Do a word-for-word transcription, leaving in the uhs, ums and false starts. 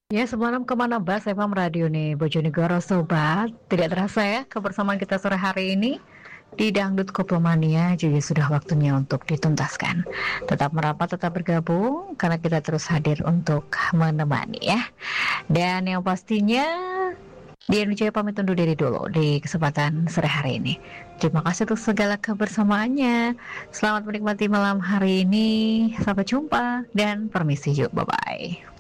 Ya, semalam kemana Bas F M Radio nih, Bojonegoro Sobat. Tidak terasa ya, kebersamaan kita sore hari ini di Dangdut Kopomania juga sudah waktunya untuk dituntaskan. Tetap merapat, tetap bergabung, karena kita terus hadir untuk menemani ya. Dan yang pastinya, Dian Wijaya pamit undur diri dulu di kesempatan sore hari ini. Terima kasih untuk segala kebersamaannya. Selamat menikmati malam hari ini. Sampai jumpa dan permisi yuk, bye-bye.